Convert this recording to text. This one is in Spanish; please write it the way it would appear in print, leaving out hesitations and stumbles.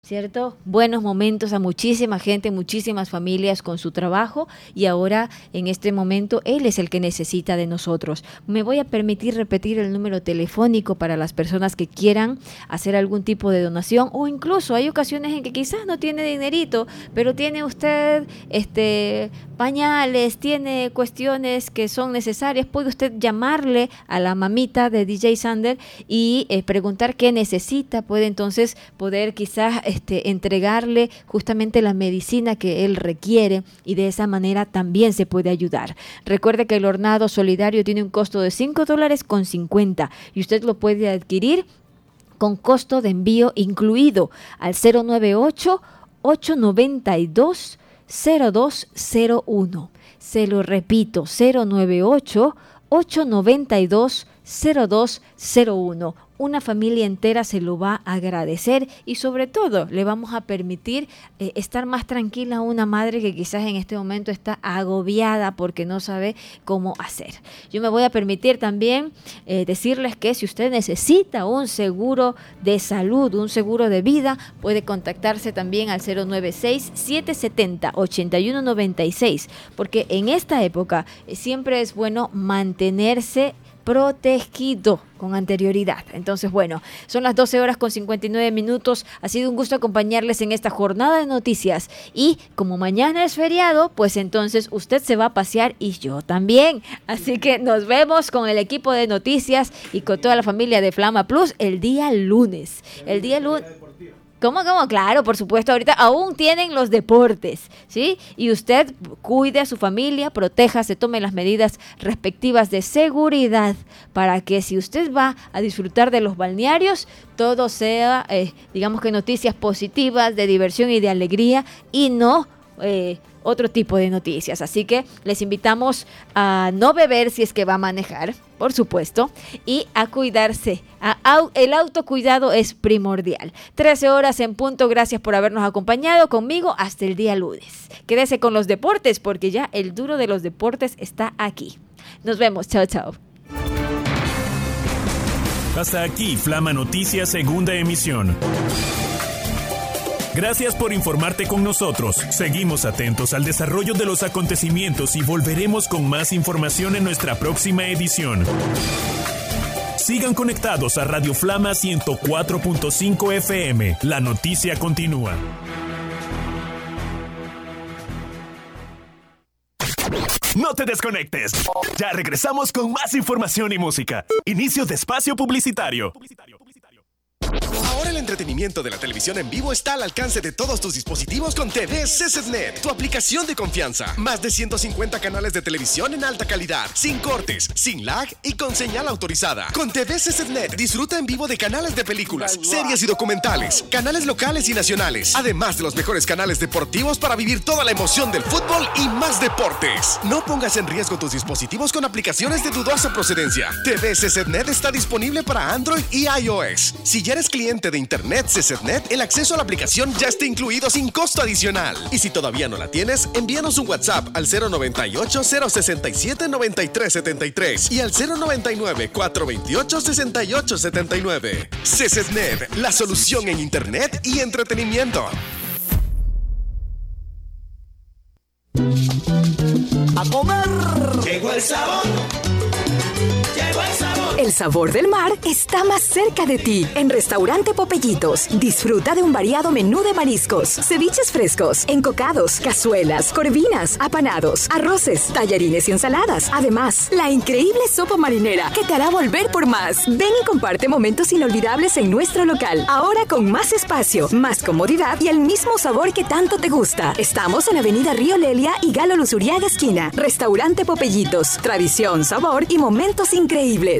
¿Cierto? Buenos momentos a muchísima gente, muchísimas familias con su trabajo y ahora en este momento él es el que necesita de nosotros. Me voy a permitir repetir el número telefónico para las personas que quieran hacer algún tipo de donación o incluso hay ocasiones en que quizás no tiene dinerito, pero tiene usted pañales, tiene cuestiones que son necesarias. Puede usted llamarle a la mamita de DJ Sander y preguntar qué necesita. Puede entonces poder quizás entregarle justamente la medicina que él requiere y de esa manera también se puede ayudar. Recuerde que el hornado solidario tiene un costo de $5.50 y usted lo puede adquirir con costo de envío incluido al 098-892-0201. Se lo repito, 098-892-0201. Una familia entera se lo va a agradecer y sobre todo le vamos a permitir estar más tranquila a una madre que quizás en este momento está agobiada porque no sabe cómo hacer. Yo me voy a permitir también decirles que si usted necesita un seguro de salud, un seguro de vida, puede contactarse también al 096-770-8196 porque en esta época siempre es bueno mantenerse protegido con anterioridad. Entonces, bueno, son las 12:59. Ha sido un gusto acompañarles en esta jornada de noticias y como mañana es feriado, pues entonces usted se va a pasear y yo también. Así que nos vemos con el equipo de noticias y con toda la familia de Flama Plus el día lunes. El día lunes. ¿Cómo? Claro, por supuesto, ahorita aún tienen los deportes, ¿sí? Y usted cuide a su familia, protéjase, tome las medidas respectivas de seguridad para que si usted va a disfrutar de los balnearios, todo sea, digamos que noticias positivas, de diversión y de alegría y no otro tipo de noticias. Así que les invitamos a no beber si es que va a manejar, por supuesto, y a cuidarse. El autocuidado es primordial. 13:00 en punto. Gracias por habernos acompañado conmigo hasta el día lunes. Quédese con los deportes porque ya el duro de los deportes está aquí. Nos vemos. Chao, chao. Hasta aquí Flama Noticias, segunda emisión. Gracias por informarte con nosotros. Seguimos atentos al desarrollo de los acontecimientos y volveremos con más información en nuestra próxima edición. Sigan conectados a Radio Flama 104.5 FM. La noticia continúa. No te desconectes. Ya regresamos con más información y música. Inicio de espacio publicitario. Ahora el entretenimiento de la televisión en vivo está al alcance de todos tus dispositivos con TV CZNet, tu aplicación de confianza. Más de 150 canales de televisión en alta calidad, sin cortes, sin lag y con señal autorizada. Con TV CZNet disfruta en vivo de canales de películas, series y documentales, canales locales y nacionales, además de los mejores canales deportivos para vivir toda la emoción del fútbol y más deportes. No pongas en riesgo tus dispositivos con aplicaciones de dudosa procedencia. TV CZNet está disponible para Android y iOS. Si ya eres cliente de Internet CZNet, el acceso a la aplicación ya está incluido sin costo adicional. Y si todavía no la tienes, envíanos un WhatsApp al 098-067-9373 y al 099-428-6879. CZNet, la solución en Internet y entretenimiento. ¡A comer! Llegó el sabor. El sabor del mar está más cerca de ti. En Restaurante Popellitos, disfruta de un variado menú de mariscos, ceviches frescos, encocados, cazuelas, corvinas, apanados, arroces, tallarines y ensaladas. Además, la increíble sopa marinera que te hará volver por más. Ven y comparte momentos inolvidables en nuestro local. Ahora con más espacio, más comodidad y el mismo sabor que tanto te gusta. Estamos en Avenida Río Lelia y Galo Luzuriaga esquina. Restaurante Popellitos, tradición, sabor y momentos increíbles.